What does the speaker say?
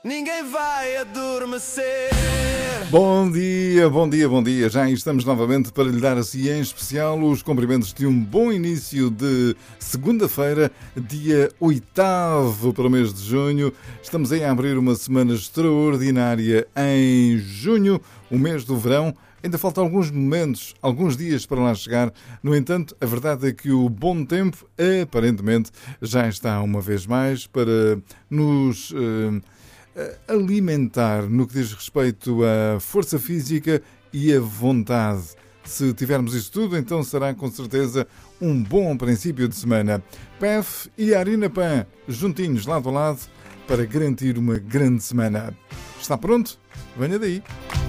ninguém vai adormecer. Bom dia, bom dia, bom dia. Já estamos novamente para lhe dar assim em especial os cumprimentos de um bom início de segunda-feira, dia 8º para o mês de junho. Estamos aí a abrir uma semana extraordinária em junho, o mês do verão. Ainda faltam alguns momentos, alguns dias para lá chegar. No entanto, a verdade é que o bom tempo, aparentemente, já está uma vez mais para nos alimentar no que diz respeito à força física e à vontade. Se tivermos isso tudo, então será com certeza um bom princípio de semana. PEF e Arina Pan, juntinhos, lado a lado, para garantir uma grande semana. Está pronto? Venha daí!